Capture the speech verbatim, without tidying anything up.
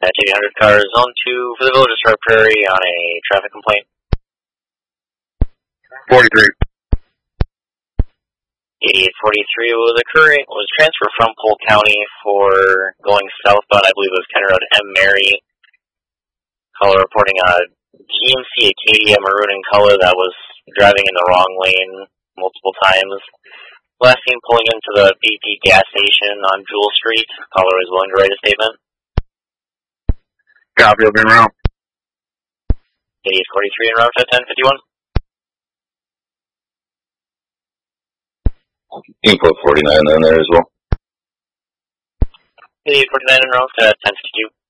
eight hundred car, zone two for the Village of Star Prairie on a traffic complaint. forty-three. eighty-eight forty-three was occurring, was transferred from Polk County for going southbound, I believe it was County Road M. Mary. Caller reporting a G M C Acadia maroon in color that was driving in the wrong lane multiple times. Last seen pulling into the B P gas station on Jewel Street. Caller is willing to write a statement. Copy, open route. eighty-eight forty-three en route to ten fifty-one. Info forty-nine on there as well. eighty-eight forty-nine en route to ten fifty-two.